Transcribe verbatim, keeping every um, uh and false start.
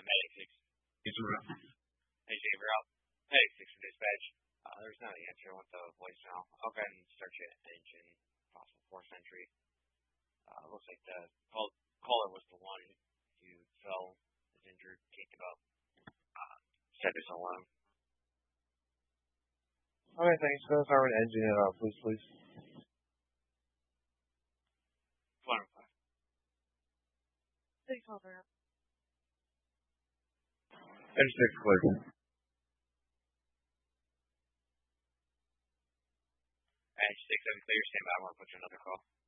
Medic six. It's around. Hey, Jay, we're out. Medic six for dispatch. Uh, there's no answer with the voicemail. I'll go ahead and start your engine. Possible fourth entry. Uh, looks like the call, caller was the one who fell, is injured, can't give up. Uh, set this alarm. Okay, thanks. Go start with engine and uh, please, please. one oh five. six over. Engine six, clear. Edge six, seven clear. Stand by. I want to put you another call.